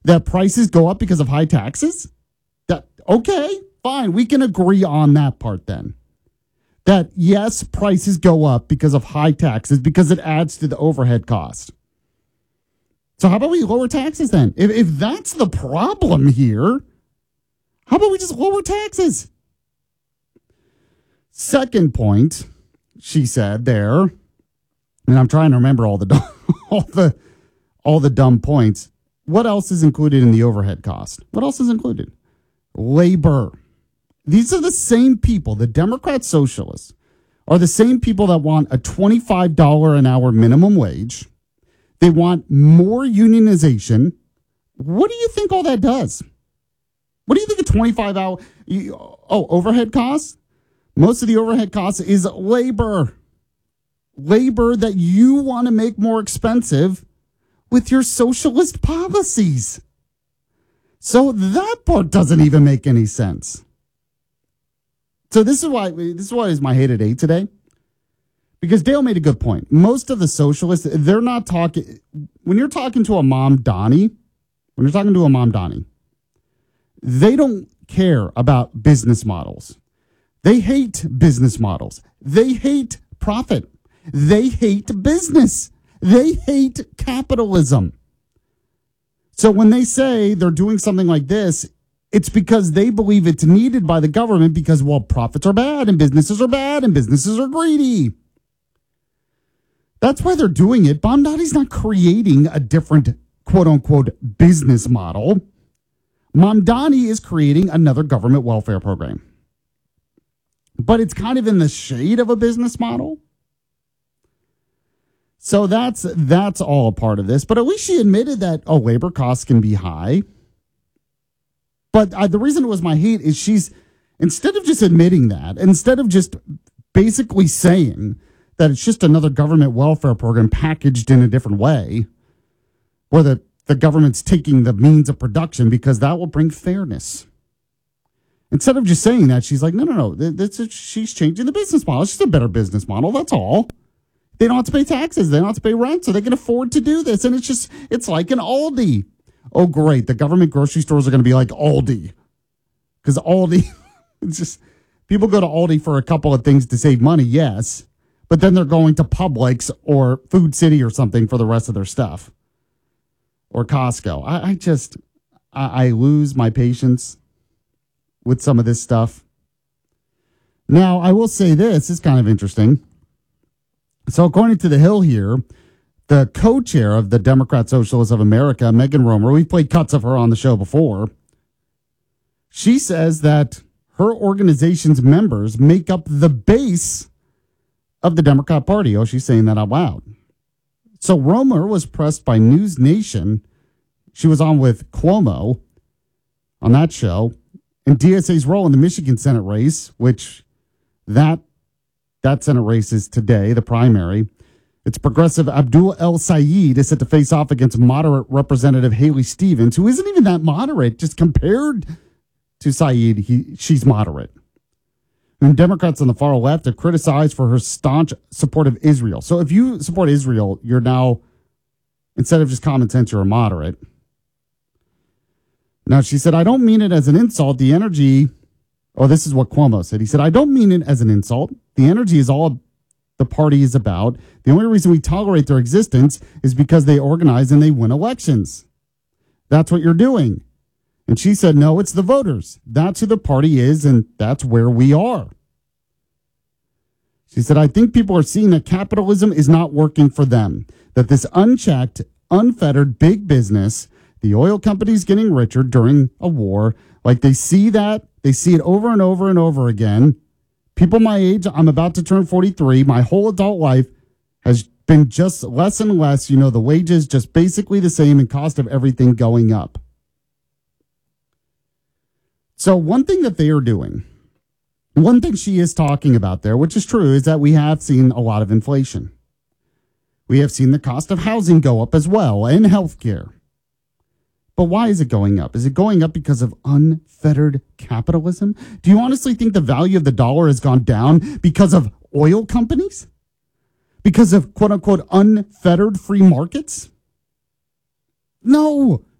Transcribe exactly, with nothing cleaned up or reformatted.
that prices go up because of high taxes? That okay, fine. We can agree on that part then. That yes, prices go up because of high taxes because it adds to the overhead cost. So how about we lower taxes then? If, if that's the problem here, how about we just lower taxes? Second point, she said there, and I'm trying to remember all the all the all the dumb points. What else is included in the overhead cost? What else is included? Labor. These are the same people, the Democrat socialists, are the same people that want a twenty-five dollars an hour minimum wage. They want more unionization. What do you think all that does? What do you think a twenty-five hour, oh, overhead costs? Most of the overhead costs is labor. Labor that you want to make more expensive with your socialist policies. So that part doesn't even make any sense. So this is why this is why is my hate at eight today. Because Dale made a good point. Most of the socialists, they're not talking, when you're talking to a mom Donnie, when you're talking to a mom Donnie, they don't care about business models. They hate business models. They hate profit. They hate business. They hate capitalism. So when they say they're doing something like this, it's because they believe it's needed by the government because, well, profits are bad and businesses are bad and businesses are greedy. That's why they're doing it. Mamdani's not creating a different quote-unquote business model. Mamdani is creating another government welfare program. But it's kind of in the shade of a business model. So that's that's all a part of this. But at least she admitted that, oh, labor costs can be high. But uh, the reason it was my hate is she's, instead of just admitting that, instead of just basically saying that it's just another government welfare program packaged in a different way, where the, the government's taking the means of production because that will bring fairness. Instead of just saying that, she's like, no, no, no, that's a, she's changing the business model. It's just a better business model, that's all. They don't have to pay taxes. They don't have to pay rent, so they can afford to do this. And it's just, it's like an Aldi. Oh, great. The government grocery stores are going to be like Aldi. Because Aldi, it's just, people go to Aldi for a couple of things to save money, yes. But then they're going to Publix or Food City or something for the rest of their stuff. Or Costco. I, I just, I, I lose my patience with some of this stuff. Now, I will say this, it's kind of interesting. So according to The Hill here, the co-chair of the Democrat Socialists of America, Megan Romer, we've played cuts of her on the show before. She says that her organization's members make up the base of the Democrat Party. Oh, she's saying that out loud. So Romer was pressed by News Nation. She was on with Cuomo on that show. And D S A's role in the Michigan Senate race, which that that Senate race is today, the primary. It's progressive Abdul El Sayed is set to face off against moderate Representative Haley Stevens, who isn't even that moderate, just compared to Sayed, he, she's moderate. And Democrats on the far left are criticized for her staunch support of Israel. So if you support Israel, you're now, instead of just common sense, you're a moderate. Now, she said, I don't mean it as an insult. The energy, oh, this is what Cuomo said. He said, I don't mean it as an insult. The energy is all the party is about. The only reason we tolerate their existence is because they organize and they win elections. That's what you're doing. And she said, no, it's the voters. That's who the party is, and that's where we are. She said, I think people are seeing that capitalism is not working for them, that this unchecked, unfettered big business, the oil companies getting richer during a war, like they see that, they see it over and over and over again. People my age, I'm about to turn forty-three. My whole adult life has been just less and less. You know, the wages just basically the same and cost of everything going up. So one thing that they are doing, one thing she is talking about there, which is true, is that we have seen a lot of inflation. We have seen the cost of housing go up as well, and healthcare. But why is it going up? Is it going up because of unfettered capitalism? Do you honestly think the value of the dollar has gone down because of oil companies? Because of quote unquote unfettered free markets? No.